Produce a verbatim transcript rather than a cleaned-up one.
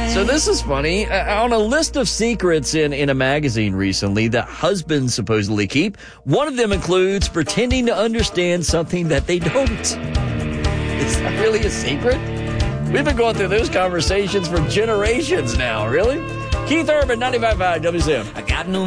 So this is funny. Uh, on a list of secrets in, in a magazine recently that husbands supposedly keep, one of them includes pretending to understand something that they don't. Is that really a secret? We've been going through those conversations for generations now, really? Keith Urban, ninety-five point five W C M. I got no